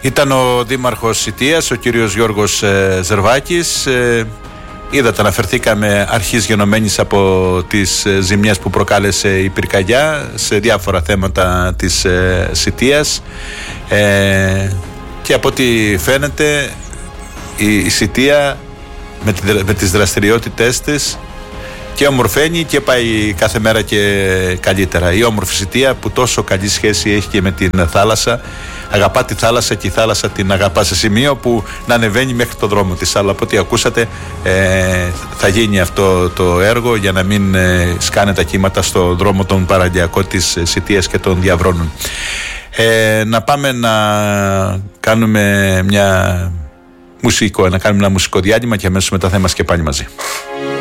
Ήταν ο Δήμαρχος Σιτίας, ο κύριος Γιώργος Ζερβάκης. Είδατε, αναφερθήκαμε αρχής γενομένης από τις ζημιές που προκάλεσε η πυρκαγιά σε διάφορα θέματα της Σιτίας, και από ό,τι φαίνεται η Σιτία με τις δραστηριότητές της και ομορφαίνει και πάει κάθε μέρα και καλύτερα. Η όμορφη Σιτία που τόσο καλή σχέση έχει και με την θάλασσα, αγαπά τη θάλασσα και η θάλασσα την αγαπά σε σημείο που να ανεβαίνει μέχρι το δρόμο της. Αλλά από ό,τι ακούσατε θα γίνει αυτό το έργο για να μην σκάνε τα κύματα στο δρόμο των παραλιακών της Σιτίας και των διαβρώνων. Να πάμε να κάνουμε ένα μουσικό διάλειμμα και αμέσως μετά θα είμαστε και πάλι μαζί.